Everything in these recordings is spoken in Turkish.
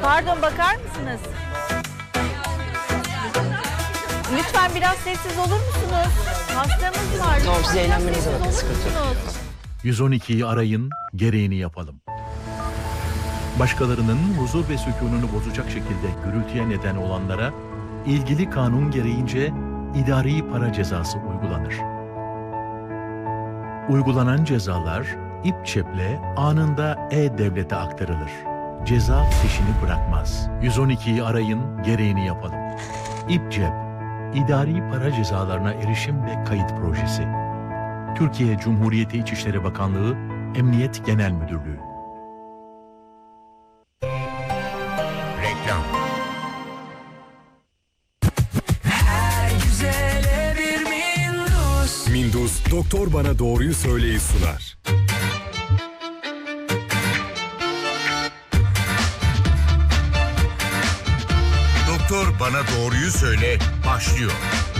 Pardon, bakar mısınız? Lütfen biraz sessiz olur musunuz? Hastamız var. Tamam, siz Lütfen eğlenmenize sessiz bakın, olur sıkıntı yok. musunuz? 112'yi arayın, gereğini yapalım. Başkalarının huzur ve sükununu bozacak şekilde gürültüye neden olanlara ilgili kanun gereğince idari para cezası uygulanır. Uygulanan cezalar İPÇEP'le anında E-Devlet'e aktarılır. Ceza peşini bırakmaz. 112'yi arayın, gereğini yapalım. İPÇEP, İdari Para Cezalarına Erişim ve Kayıt Projesi. Türkiye Cumhuriyeti İçişleri Bakanlığı, Emniyet Genel Müdürlüğü. Reklam. Mindus, Doktor Bana Doğruyu Söyleyi sunar. Doktor Bana Doğruyu Söyle başlıyor.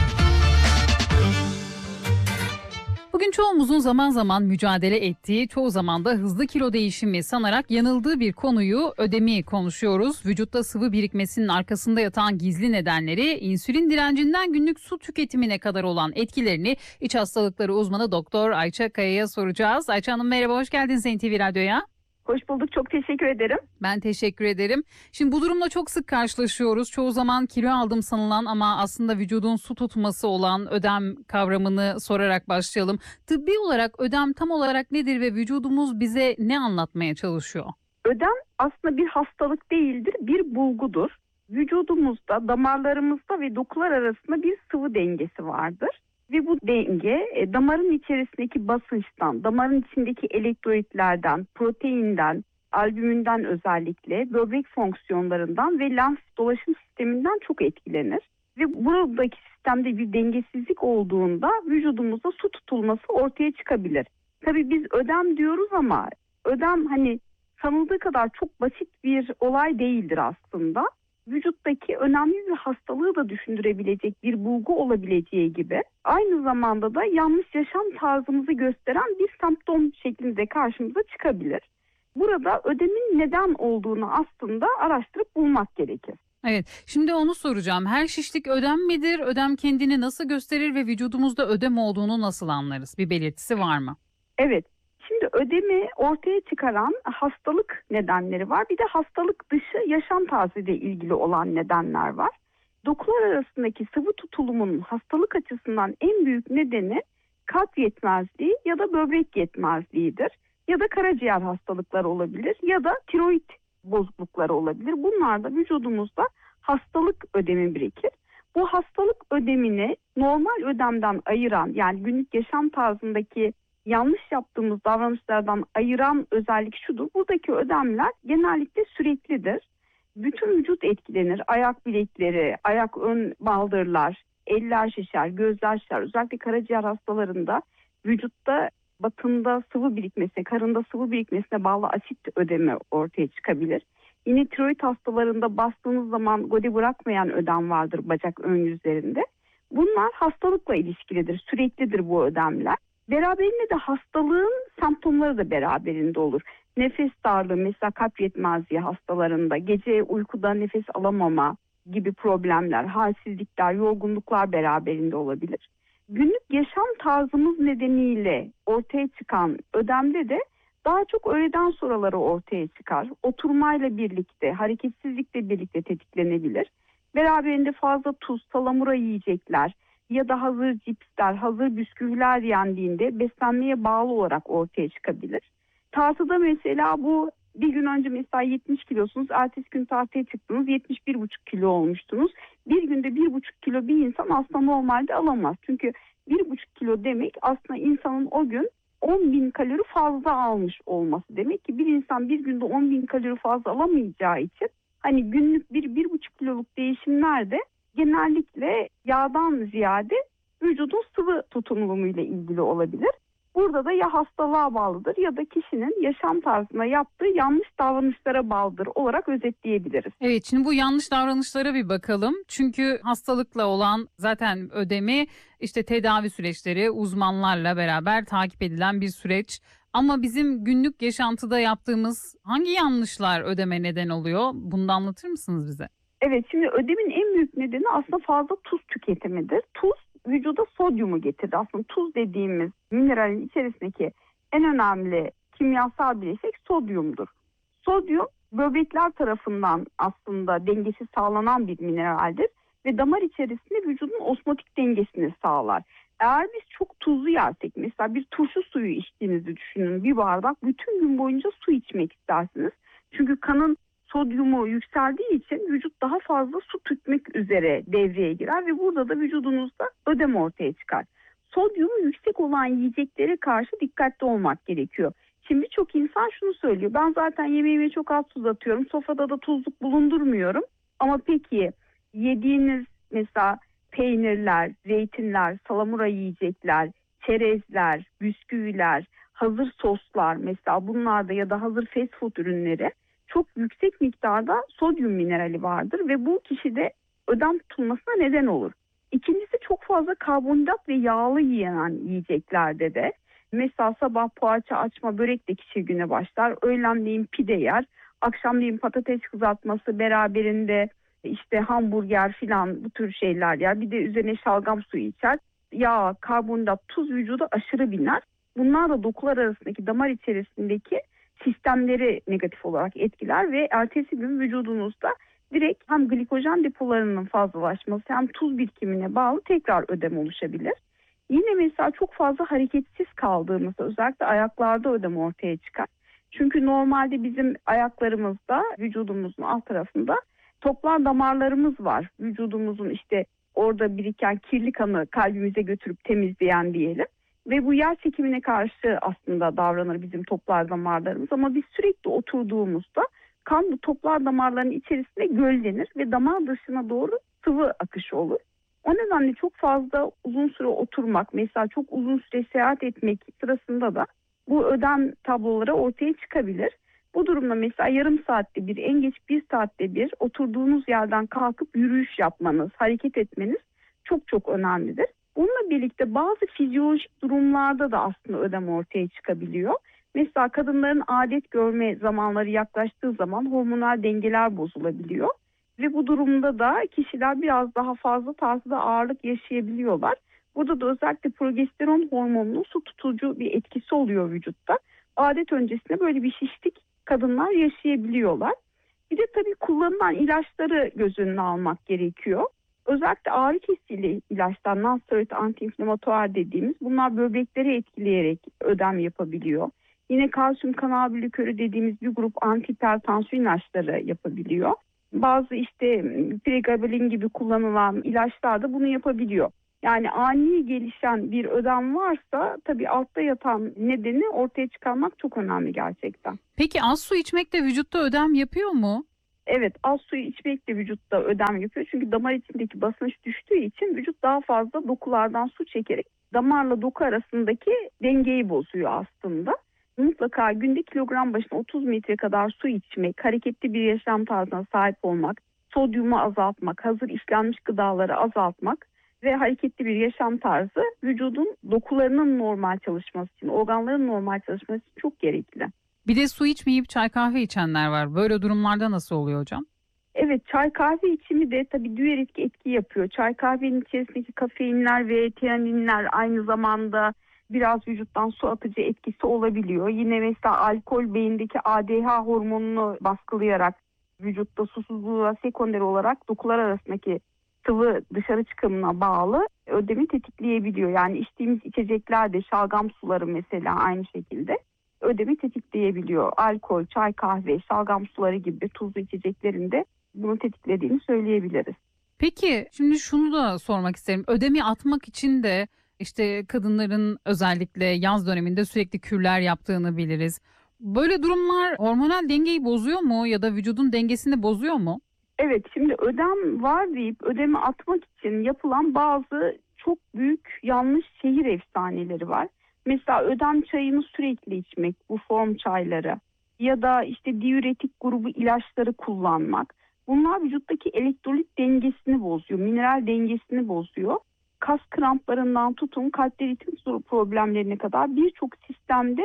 Bugün çoğumuzun zaman zaman mücadele ettiği, çoğu zaman da hızlı kilo değişimi sanarak yanıldığı bir konuyu, ödemi konuşuyoruz. Vücutta sıvı birikmesinin arkasında yatan gizli nedenleri, insülin direncinden günlük su tüketimine kadar olan etkilerini iç hastalıkları uzmanı Doktor Ayça Kaya'ya soracağız. Ayça Hanım merhaba, hoş geldiniz NTV Radyo'ya. Hoş bulduk. Çok teşekkür ederim. Ben teşekkür ederim. Şimdi bu durumla çok sık karşılaşıyoruz. Çoğu zaman kilo aldım sanılan ama aslında vücudun su tutması olan ödem kavramını sorarak başlayalım. Tıbbi olarak ödem tam olarak nedir ve vücudumuz bize ne anlatmaya çalışıyor? Ödem aslında bir hastalık değildir, bir bulgudur. Vücudumuzda, damarlarımızda ve dokular arasında bir sıvı dengesi vardır. Ve bu denge damarın içerisindeki basınçtan, damarın içindeki elektrolitlerden, proteinden, albümünden özellikle, böbrek fonksiyonlarından ve lenf dolaşım sisteminden çok etkilenir. Ve buradaki sistemde bir dengesizlik olduğunda vücudumuzda su tutulması ortaya çıkabilir. Tabii biz ödem diyoruz ama ödem sanıldığı kadar çok basit bir olay değildir aslında. Vücuttaki önemli bir hastalığı da düşündürebilecek bir bulgu olabileceği gibi aynı zamanda da yanlış yaşam tarzımızı gösteren bir semptom şeklinde karşımıza çıkabilir. Burada ödemin neden olduğunu aslında araştırıp bulmak gerekir. Evet, şimdi onu soracağım. Her şişlik ödem midir? Ödem kendini nasıl gösterir ve vücudumuzda ödem olduğunu nasıl anlarız? Bir belirtisi var mı? Evet. Şimdi ödemi ortaya çıkaran hastalık nedenleri var. Bir de hastalık dışı yaşam tarzıyla ilgili olan nedenler var. Dokular arasındaki sıvı tutulumun hastalık açısından en büyük nedeni kalp yetmezliği ya da böbrek yetmezliğidir. Ya da karaciğer hastalıkları olabilir ya da tiroid bozuklukları olabilir. Bunlar da vücudumuzda hastalık ödemi birikir. Bu hastalık ödemini normal ödemden ayıran, yani günlük yaşam tarzındaki yanlış yaptığımız davranışlardan ayıran özellik şudur: buradaki ödemler genellikle süreklidir. Bütün vücut etkilenir. Ayak bilekleri, ayak ön baldırlar, eller şişer, gözler şişer. Özellikle karaciğer hastalarında vücutta batında sıvı birikmesine, karında sıvı birikmesine bağlı asit ödemi ortaya çıkabilir. Yine tiroid hastalarında bastığınız zaman gode bırakmayan ödem vardır bacak ön yüzlerinde. Bunlar hastalıkla ilişkilidir, süreklidir bu ödemler. Beraberinde de hastalığın semptomları da beraberinde olur. Nefes darlığı, mesela kalp yetmezliği hastalarında, gece uykuda nefes alamama gibi problemler, halsizlikler, yorgunluklar beraberinde olabilir. Günlük yaşam tarzımız nedeniyle ortaya çıkan ödemde de daha çok öğleden sonraları ortaya çıkar. Oturmayla birlikte, hareketsizlikle birlikte tetiklenebilir. Beraberinde fazla tuz, salamura yiyecekler ya da hazır cipsler, hazır bisküviler yendiğinde beslenmeye bağlı olarak ortaya çıkabilir. Tartıda mesela bu bir gün önce mesela 70 kilosunuz, ertesi gün tartıya çıktınız 71,5 kilo olmuştunuz. Bir günde 1,5 kilo bir insan aslında normalde alamaz. Çünkü 1,5 kilo demek aslında insanın o gün 10.000 kalori fazla almış olması. Demek ki bir insan bir günde 10.000 kalori fazla alamayacağı için günlük 1,5 kiloluk değişimlerde genellikle yağdan ziyade vücudun sıvı tutumluluğuyla ilgili olabilir. Burada da ya hastalığa bağlıdır ya da kişinin yaşam tarzına yaptığı yanlış davranışlara bağlıdır olarak özetleyebiliriz. Evet, şimdi bu yanlış davranışlara bir bakalım. Çünkü hastalıkla olan zaten ödemi tedavi süreçleri uzmanlarla beraber takip edilen bir süreç. Ama bizim günlük yaşantıda yaptığımız hangi yanlışlar ödeme neden oluyor? Bunu da anlatır mısınız bize? Evet, şimdi ödemin en büyük nedeni aslında fazla tuz tüketimidir. Tuz vücuda sodyumu getirir. Aslında tuz dediğimiz mineralin içerisindeki en önemli kimyasal bileşik sodyumdur. Sodyum böbrekler tarafından aslında dengesi sağlanan bir mineraldir ve damar içerisinde vücudun osmotik dengesini sağlar. Eğer biz çok tuzlu yersek, mesela bir turşu suyu içtiğinizi düşünün, bir bardak, bütün gün boyunca su içmek istersiniz. Çünkü kanın sodyumu yükseldiği için vücut daha fazla su tutmak üzere devreye girer ve burada da vücudunuzda ödem ortaya çıkar. Sodyumu yüksek olan yiyeceklere karşı dikkatli olmak gerekiyor. Şimdi birçok insan şunu söylüyor: ben zaten yemeğime çok az tuz atıyorum, sofrada da tuzluk bulundurmuyorum. Ama peki yediğiniz mesela peynirler, zeytinler, salamura yiyecekler, çerezler, bisküviler, hazır soslar, mesela bunlarda ya da hazır fast food ürünleri çok yüksek miktarda sodyum minerali vardır ve bu kişide ödem tutulmasına neden olur. İkincisi, çok fazla karbonhidrat ve yağlı yiyen yiyeceklerde de, mesela sabah poğaça, açma, börek de kişi güne başlar. Öğlenleyin pide yer, akşamleyin patates kızartması, beraberinde işte hamburger filan, bu tür şeyler yer. Bir de üzerine şalgam suyu içer. Yağ, karbonhidrat, tuz vücuda aşırı biner. Bunlar da dokular arasındaki damar içerisindeki sistemleri negatif olarak etkiler ve ertesi gün vücudunuzda direkt hem glikojen depolarının fazlalaşması hem tuz birikimine bağlı tekrar ödem oluşabilir. Yine mesela çok fazla hareketsiz kaldığımızda, özellikle ayaklarda ödem ortaya çıkar. Çünkü normalde bizim ayaklarımızda, vücudumuzun alt tarafında toplar damarlarımız var. Vücudumuzun işte orada biriken kirli kanı kalbimize götürüp temizleyen diyelim. Ve bu yer çekimine karşı aslında davranır bizim toplar damarlarımız. Ama biz sürekli oturduğumuzda kan bu toplar damarların içerisinde göllenir ve damar dışına doğru sıvı akışı olur. O nedenle çok fazla uzun süre oturmak, mesela çok uzun süre seyahat etmek sırasında da bu ödem tabloları ortaya çıkabilir. Bu durumda mesela yarım saatte bir, en geç bir saatte bir oturduğunuz yerden kalkıp yürüyüş yapmanız, hareket etmeniz çok çok önemlidir. Bununla birlikte bazı fizyolojik durumlarda da aslında ödem ortaya çıkabiliyor. Mesela kadınların adet görme zamanları yaklaştığı zaman hormonal dengeler bozulabiliyor. Ve bu durumda da kişiler biraz daha fazla tarzda ağırlık yaşayabiliyorlar. Burada da özellikle progesteron hormonunun su tutucu bir etkisi oluyor vücutta. Adet öncesinde böyle bir şişlik kadınlar yaşayabiliyorlar. Bir de tabii kullanılan ilaçları göz önüne almak gerekiyor. Özellikle ağrı kesici ilaçlar, nonsteroid antiinflamatuar dediğimiz, bunlar böbrekleri etkileyerek ödem yapabiliyor. Yine kalsiyum kanal blokörü dediğimiz bir grup antihipertansiyon ilaçları yapabiliyor. Bazı işte pregabalin gibi kullanılan ilaçlar da bunu yapabiliyor. Yani ani gelişen bir ödem varsa tabii altta yatan nedeni ortaya çıkarmak çok önemli gerçekten. Peki az su içmek de vücutta ödem yapıyor mu? Evet, az suyu içmek de vücutta ödem yapıyor. Çünkü damar içindeki basınç düştüğü için vücut daha fazla dokulardan su çekerek damarla doku arasındaki dengeyi bozuyor aslında. Mutlaka günde kilogram başına 30 litre kadar su içmek, hareketli bir yaşam tarzına sahip olmak, sodyumu azaltmak, hazır işlenmiş gıdaları azaltmak ve hareketli bir yaşam tarzı vücudun dokularının normal çalışması için, organların normal çalışması için çok gerekli. Bir de su içmeyip çay kahve içenler var. Böyle durumlarda nasıl oluyor hocam? Evet, çay kahve içimi de tabii diüretik etki yapıyor. Çay kahvenin içerisindeki kafeinler ve teaninler aynı zamanda biraz vücuttan su atıcı etkisi olabiliyor. Yine mesela alkol beyindeki ADH hormonunu baskılayarak vücutta susuzluğa sekonder olarak dokular arasındaki sıvı dışarı çıkımına bağlı ödemi tetikleyebiliyor. Yani içtiğimiz içecekler de, şalgam suları mesela aynı şekilde ödemi tetikleyebiliyor. Alkol, çay, kahve, şalgam suları gibi tuzlu içeceklerin de bunu tetiklediğini söyleyebiliriz. Peki şimdi şunu da sormak isterim. Ödemi atmak için de işte kadınların özellikle yaz döneminde sürekli kürler yaptığını biliriz. Böyle durumlar hormonal dengeyi bozuyor mu ya da vücudun dengesini bozuyor mu? Evet, şimdi ödem var deyip ödemi atmak için yapılan bazı çok büyük yanlış şehir efsaneleri var. Mesela ödem çayını sürekli içmek, bu form çayları ya da işte diüretik grubu ilaçları kullanmak. Bunlar vücuttaki elektrolit dengesini bozuyor, mineral dengesini bozuyor. Kas kramplarından tutun kalpte ritim problemlerine kadar birçok sistemde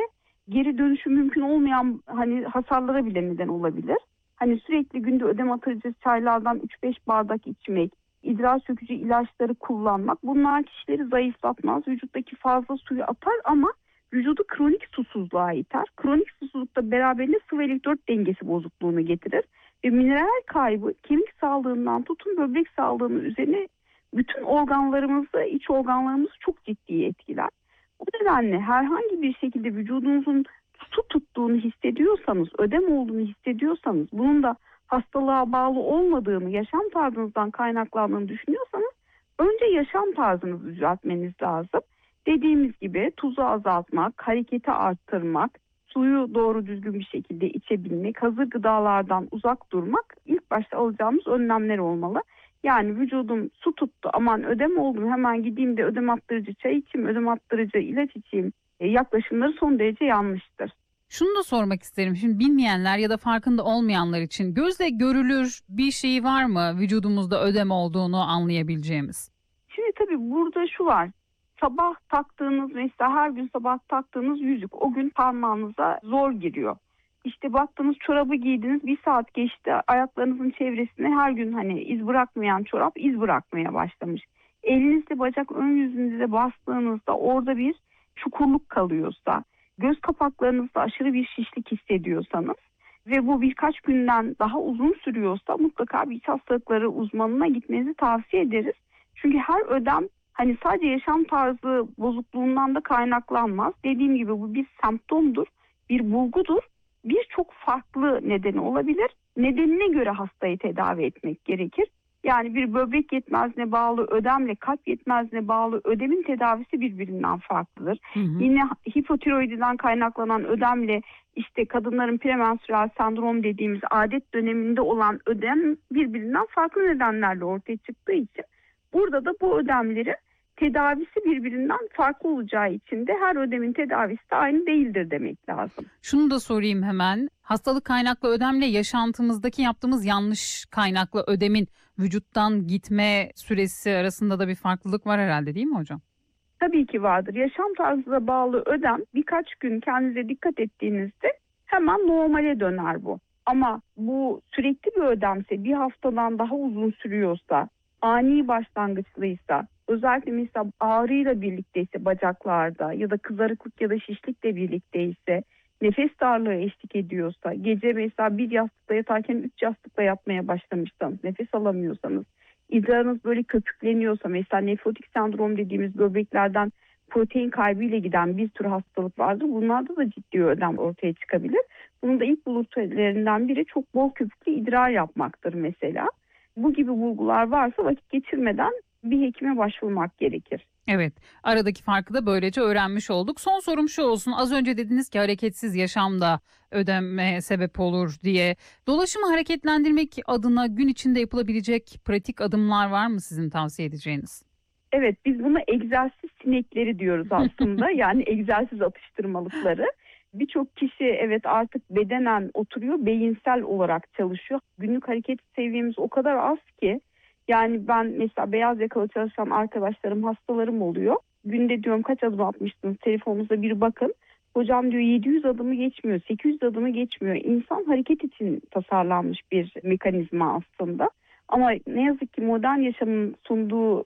geri dönüşü mümkün olmayan hani hasarlara bile neden olabilir. Hani sürekli günde ödem atırıcı çaylardan 3-5 bardak içmek, idrar sökücü ilaçları kullanmak, bunlar kişileri zayıflatmaz, vücuttaki fazla suyu atar ama vücudu kronik susuzluğa iter. Kronik susuzlukta beraberinde sıvı elektrot dengesi bozukluğunu getirir ve mineral kaybı kemik sağlığından tutun böbrek sağlığının üzerine bütün organlarımızı, iç organlarımızı çok ciddi etkiler. Bu nedenle herhangi bir şekilde vücudunuzun su tuttuğunu hissediyorsanız, ödem olduğunu hissediyorsanız, bunun da hastalığa bağlı olmadığını, yaşam tarzınızdan kaynaklandığını düşünüyorsanız önce yaşam tarzınızı düzeltmeniz lazım. Dediğimiz gibi tuzu azaltmak, hareketi arttırmak, suyu doğru düzgün bir şekilde içebilmek, hazır gıdalardan uzak durmak ilk başta alacağımız önlemler olmalı. Yani vücudum su tuttu, aman ödem oldum, hemen gideyim de ödem attırıcı çay içeyim, ödem attırıcı ilaç içeyim yaklaşımları son derece yanlıştır. Şunu da sormak isterim. Şimdi bilmeyenler ya da farkında olmayanlar için gözle görülür bir şey var mı vücudumuzda ödem olduğunu anlayabileceğimiz? Şimdi tabii burada şu var. Sabah taktığınız, mesela her gün sabah taktığınız yüzük o gün parmağınıza zor giriyor. İşte baktınız çorabı giydiniz, bir saat geçti, ayaklarınızın çevresine her gün hani iz bırakmayan çorap iz bırakmaya başlamış. Elinizle bacak ön yüzünüze bastığınızda orada bir çukurluk kalıyorsa, göz kapaklarınızda aşırı bir şişlik hissediyorsanız ve bu birkaç günden daha uzun sürüyorsa mutlaka bir iç hastalıkları uzmanına gitmenizi tavsiye ederiz. Çünkü her ödem hani sadece yaşam tarzı bozukluğundan da kaynaklanmaz. Dediğim gibi bu bir semptomdur, bir bulgudur. Birçok farklı nedeni olabilir. Nedenine göre hastayı tedavi etmek gerekir. Yani bir böbrek yetmezliğine bağlı ödemle kalp yetmezliğine bağlı ödemin tedavisi birbirinden farklıdır. Yine hipotiroididen kaynaklanan ödemle işte kadınların premenstrüel sendrom dediğimiz adet döneminde olan ödem birbirinden farklı nedenlerle ortaya çıktığı için burada da bu ödemlerin tedavisi birbirinden farklı olacağı için de her ödemin tedavisi de aynı değildir demek lazım. Şunu da sorayım hemen. Hastalık kaynaklı ödemle yaşantımızdaki yaptığımız yanlış kaynaklı ödemin vücuttan gitme süresi arasında da bir farklılık var herhalde, değil mi hocam? Tabii ki vardır. Yaşam tarzına bağlı ödem birkaç gün kendinize dikkat ettiğinizde hemen normale döner bu. Ama bu sürekli bir ödemse, bir haftadan daha uzun sürüyorsa, ani başlangıçlıysa, özellikle mesela ağrıyla birlikteyse bacaklarda ya da kızarıklık ya da şişlikle birlikteyse, nefes darlığı eşlik ediyorsa, gece mesela bir yastıkta yatarken 3 yastıkla yatmaya başlamışsanız, nefes alamıyorsanız, idrarınız böyle köpükleniyorsa, mesela nefrotik sendrom dediğimiz böbreklerden protein kaybıyla giden bir tür hastalık vardır. Bunlarda da ciddi ödem ortaya çıkabilir. Bunun da ilk bulutlarından biri çok bol köpüklü idrar yapmaktır mesela. Bu gibi bulgular varsa vakit geçirmeden bir hekime başvurmak gerekir. Evet, aradaki farkı da böylece öğrenmiş olduk. Son sorum şu olsun. Az önce dediniz ki hareketsiz yaşamda ödeme sebep olur diye. Dolaşımı hareketlendirmek adına gün içinde yapılabilecek pratik adımlar var mı sizin tavsiye edeceğiniz? Evet, biz buna egzersiz sinekleri diyoruz aslında. Yani egzersiz atıştırmalıkları. Birçok kişi evet artık bedenen oturuyor, beyinsel olarak çalışıyor. Günlük hareket seviyemiz o kadar az ki. Yani ben mesela beyaz yakalı çalışan arkadaşlarım, hastalarım oluyor. Günde diyorum kaç adım atmıştınız, telefonunuza bir bakın. Hocam diyor 700 adımı geçmiyor, 800 adımı geçmiyor. İnsan hareket için tasarlanmış bir mekanizma aslında. Ama ne yazık ki modern yaşamın sunduğu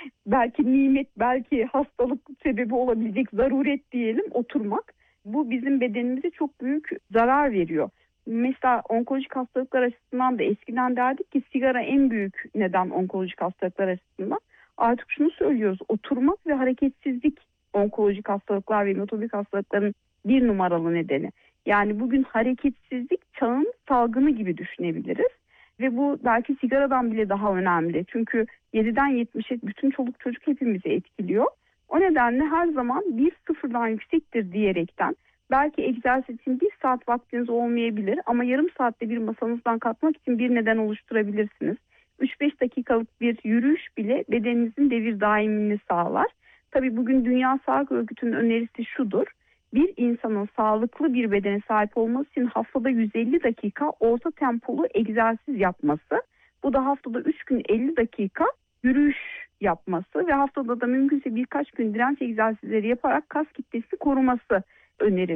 belki nimet, belki hastalık sebebi olabilecek zaruret diyelim, oturmak. Bu bizim bedenimize çok büyük zarar veriyor. Mesela onkolojik hastalıklar açısından da eskiden derdik ki sigara en büyük neden onkolojik hastalıklar açısından. Artık şunu söylüyoruz, oturmak ve hareketsizlik onkolojik hastalıklar ve metabolik hastalıkların bir numaralı nedeni. Yani bugün hareketsizlik çağın salgını gibi düşünebiliriz. Ve bu belki sigaradan bile daha önemli. Çünkü 7'den 70'e bütün çoluk çocuk hepimizi etkiliyor. O nedenle her zaman bir sıfırdan yüksektir diyerekten belki egzersiz için 1 saat vaktiniz olmayabilir ama yarım saatte bir masanızdan kalkmak için bir neden oluşturabilirsiniz. 3-5 dakikalık bir yürüyüş bile bedeninizin devir daimini sağlar. Tabii bugün Dünya Sağlık Örgütü'nün önerisi şudur. Bir insanın sağlıklı bir bedene sahip olması için haftada 150 dakika orta tempolu egzersiz yapması. Bu da haftada 3 gün 50 dakika yürüyüş yapması ve haftada da mümkünse birkaç gün direnç egzersizleri yaparak kas kitlesini koruması önerilir.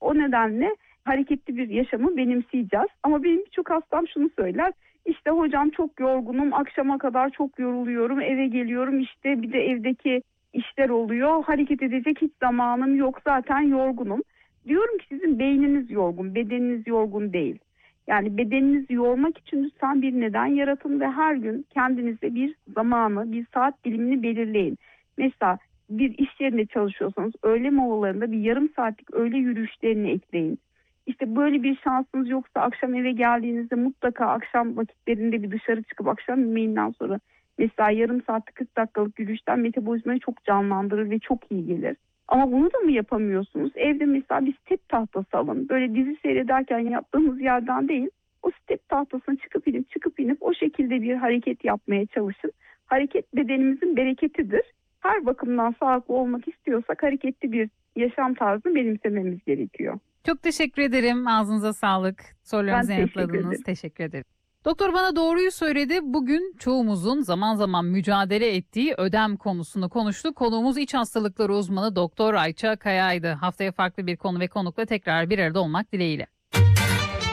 O nedenle hareketli bir yaşamı benimseyeceğiz. Ama benim birçok hastam şunu söyler. İşte hocam çok yorgunum, akşama kadar çok yoruluyorum, eve geliyorum, işte bir de evdeki işler oluyor. Hareket edecek hiç zamanım yok, zaten yorgunum. Diyorum ki sizin beyniniz yorgun, bedeniniz yorgun değil. Yani bedeninizi yormak için lütfen bir neden yaratın ve her gün kendinize bir zamanı, bir saat dilimini belirleyin. Mesela bir iş yerinde çalışıyorsanız öğle molalarında bir yarım saatlik öğle yürüyüşlerini ekleyin. İşte böyle bir şansınız yoksa akşam eve geldiğinizde mutlaka akşam vakitlerinde bir dışarı çıkıp akşam yemeğinden sonra mesela yarım saatlik 40 dakikalık yürüyüşten metabolizmayı çok canlandırır ve çok iyi gelir. Ama bunu da mı yapamıyorsunuz? Evde mesela bir step tahtası alın. Böyle dizi seyrederken yaptığımız yerden değil, o step tahtasına çıkıp inip o şekilde bir hareket yapmaya çalışın. Hareket bedenimizin bereketidir. Her bakımdan sağlıklı olmak istiyorsak hareketli bir yaşam tarzını benimsememiz gerekiyor. Çok teşekkür ederim. Ağzınıza sağlık. Sorularınızı Ben teşekkür yanıtladınız. ederim. Teşekkür ederim. Doktor bana doğruyu söyledi. Bugün çoğumuzun zaman zaman mücadele ettiği ödem konusunu konuştuk. Konuğumuz iç hastalıkları uzmanı Doktor Ayça Kaya'ydı. Haftaya farklı bir konu ve konukla tekrar bir arada olmak dileğiyle.